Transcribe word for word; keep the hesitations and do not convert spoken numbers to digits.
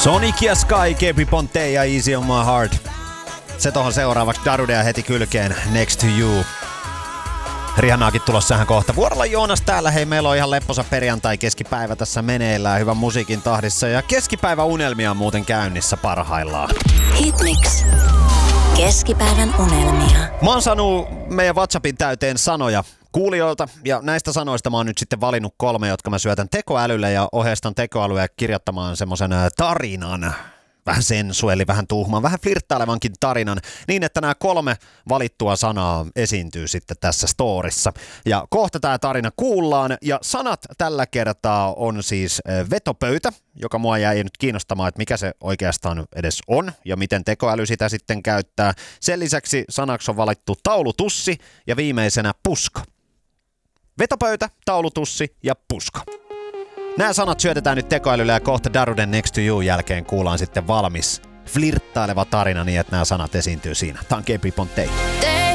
Sonic ja Sky, Kepi Ponte ja Easy on my heart. Se tohon seuraavaksi Darudea heti kylkeen, Next to you. Rihannaakin tulossa tähän kohta. Vuorolla Joonas täällä. Hei, meillä on ihan lepposa perjantai keskipäivä tässä meneillään hyvän musiikin tahdissa. Ja keskipäivä unelmia on muuten käynnissä parhaillaan. Hitmix. Keskipäivän unelmia. Mä oon saanut meidän WhatsAppin täyteen sanoja kuulijoilta, ja näistä sanoista mä oon nyt sitten valinnut kolme, jotka mä syötän tekoälylle ja ohjeistan tekoälyä kirjoittamaan semmoisen tarinan. Vähän sensuelli, vähän tuhman, vähän flirttailevankin tarinan, niin että nämä kolme valittua sanaa esiintyy sitten tässä storissa. Ja kohta tämä tarina kuullaan, ja sanat tällä kertaa on siis vetopöytä, joka mua jäi nyt kiinnostamaan, että mikä se oikeastaan edes on, ja miten tekoäly sitä sitten käyttää. Sen lisäksi sanaksi on valittu taulutussi, ja viimeisenä pusko. Vetopöytä, taulutussi ja pusko. Nämä sanat syötetään nyt tekoälylle ja kohta Daruden Next to You jälkeen kuullaan sitten valmis flirttaileva tarina niin, että nämä sanat esiintyy siinä. Tämä on Kepi Ponte.